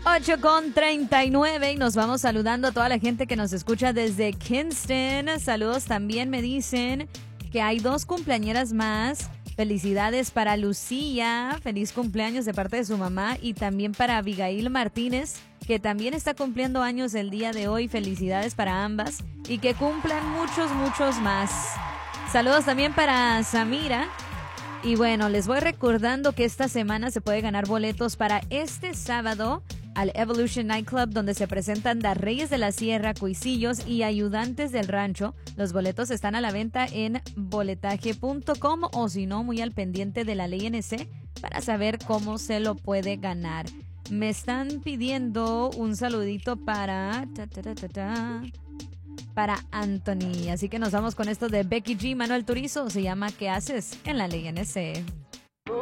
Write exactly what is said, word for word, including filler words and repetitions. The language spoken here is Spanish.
ocho con treinta y nueve y nos vamos saludando a toda la gente que nos escucha desde Kinston. Saludos también me dicen que hay dos cumpleañeras más. Felicidades para Lucía, feliz cumpleaños de parte de su mamá, y también para Abigail Martínez, que también está cumpliendo años el día de hoy. Felicidades para ambas y que cumplan muchos, muchos más. Saludos también para Samira. Y bueno, les voy recordando que esta semana se puede ganar boletos para este sábado al Evolution Nightclub, donde se presentan The Reyes de la Sierra, Cuisillos y Ayudantes del Rancho. Los boletos están a la venta en boletaje punto com o si no, muy al pendiente de la ley N C para saber cómo se lo puede ganar. Me están pidiendo un saludito para... Ta, ta, ta, ta, ta, para Anthony. Así que nos vamos con esto de Becky G. Manuel Turizo. Se llama ¿Qué haces en la ley N C?